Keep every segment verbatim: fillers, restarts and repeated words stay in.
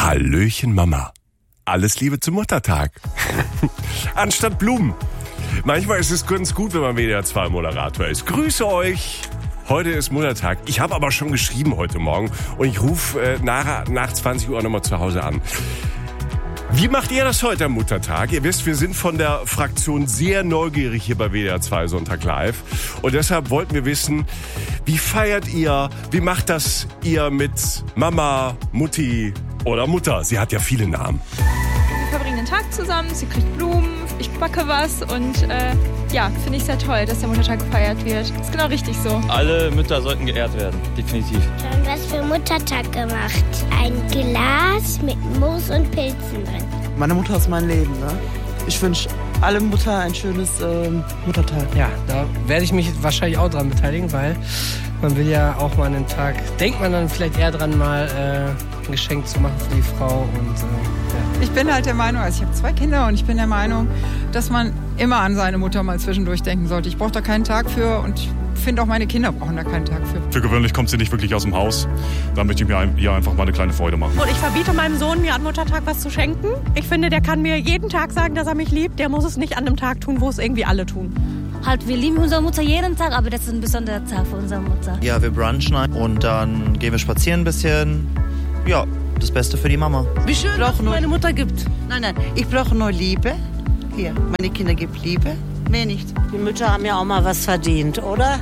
Hallöchen Mama. Alles Liebe zum Muttertag. Anstatt Blumen. Manchmal ist es ganz gut, wenn man W D R zwei Moderator ist. Grüße euch. Heute ist Muttertag. Ich habe aber schon geschrieben heute Morgen und ich rufe äh, nach, nach zwanzig Uhr nochmal zu Hause an. Wie macht ihr das heute am Muttertag? Ihr wisst, wir sind von der Fraktion sehr neugierig hier bei W D R zwei Sonntag Live. Und deshalb wollten wir wissen, wie feiert ihr? Wie macht das ihr mit Mama, Mutti oder Mutter? Sie hat ja viele Namen. Wir verbringen den Tag zusammen, sie kriegt Blumen, ich backe was und äh, ja, finde ich sehr toll, dass der Muttertag gefeiert wird. Das ist genau richtig so. Alle Mütter sollten geehrt werden, definitiv. Wir haben was für Muttertag gemacht. Ein Glas mit Moos und Pilzen drin. Meine Mutter ist mein Leben, ne? Ich wünsche alle Mutter ein schönes ähm, Muttertag. Ja, da werde ich mich wahrscheinlich auch dran beteiligen, weil man will ja auch mal an den Tag, denkt man dann vielleicht eher dran, mal äh, ein Geschenk zu machen für die Frau. Und, äh, ja. Ich bin halt der Meinung, also ich habe zwei Kinder und ich bin der Meinung, dass man immer an seine Mutter mal zwischendurch denken sollte. Ich brauche da keinen Tag für und ich finde auch meine Kinder brauchen da keinen Tag für. Für gewöhnlich kommt sie nicht wirklich aus dem Haus. Da möchte ich mir ihr einfach mal eine kleine Freude machen. Und ich verbiete meinem Sohn, mir an Muttertag was zu schenken. Ich finde, der kann mir jeden Tag sagen, dass er mich liebt. Der muss es nicht an einem Tag tun, wo es irgendwie alle tun. Halt, wir lieben unsere Mutter jeden Tag, aber das ist ein besonderer Tag für unsere Mutter. Ja, wir brunchen und dann gehen wir spazieren ein bisschen. Ja, das Beste für die Mama. Wie schön, dass es meine Mutter gibt. Nein, nein, ich brauche nur Liebe. Hier, meine Kinder gibt Liebe. Mehr nicht. Die Mütter haben ja auch mal was verdient, oder?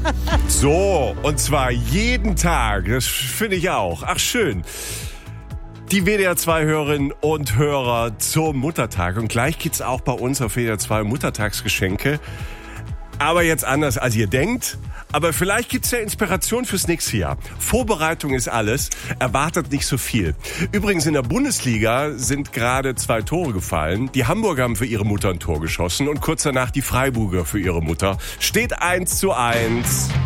So, und zwar jeden Tag. Das finde ich auch. Ach, schön. Die W D R zwei Hörerinnen und Hörer zum Muttertag. Und gleich geht's auch bei uns auf W D R zwei Muttertagsgeschenke. Aber jetzt anders, als ihr denkt. Aber vielleicht gibt's ja Inspiration fürs nächste Jahr. Vorbereitung ist alles. Erwartet nicht so viel. Übrigens in der Bundesliga sind gerade zwei Tore gefallen. Die Hamburger haben für ihre Mutter ein Tor geschossen und kurz danach die Freiburger für ihre Mutter. Steht eins zu eins.